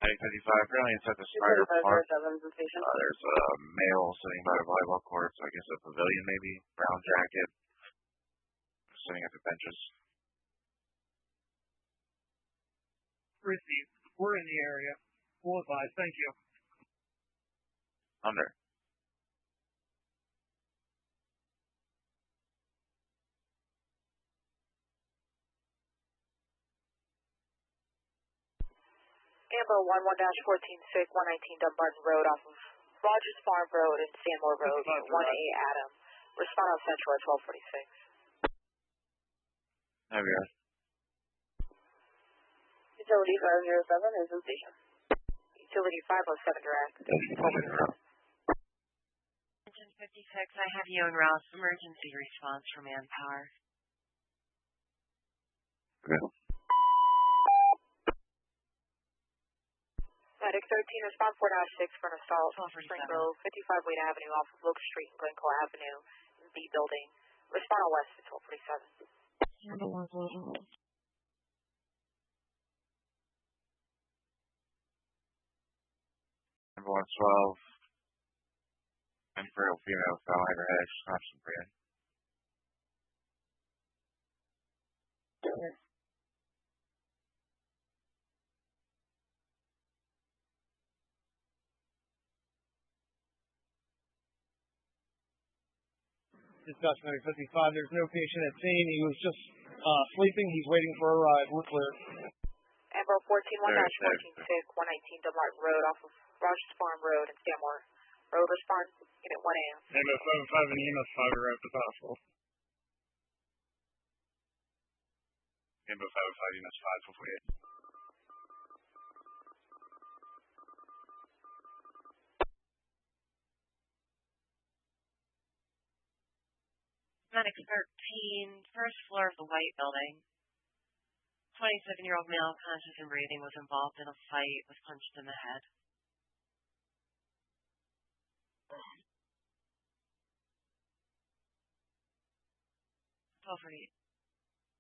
Apparently inside the Spider Park, 245 station. there's a male sitting by the volleyball court, so I guess a pavilion maybe, brown jacket, sitting at the benches. Received. We're in the area. We'll advise. Thank you. Under. Amber 11-14 119 Dumbarton Road off of Rogers Farm Road and Stanmore Road, 1A Adam. Respond on Central at 1246. There we are. Utility 507 is in station. Utility 507 direct. Engine 56, I have you en route. Emergency response from Manpower. Okay. Medic 13, respond 4-6 for an assault. Spring Grove, 55 Wade Avenue off of Wilk Street and Glencoe Avenue in B building. Respond on West at 1247. Number 112. Imperial female fell on her head. Snaps some bread. Dispatch Medic 55, there's no patient at scene. He was just sleeping. He's waiting for a ride. We're clear. Amber 14-1-14 119 Dumbarton Road off of Rogers Farm Road and Stanmore Road. Respond at 1 a.m. Amber 75 and EMS 5 are at the hospital. Amber 55, EMS 5, 448. Medic 13, first floor of the White Building. 27-year-old male, conscious and breathing, was involved in a fight, was punched in the head.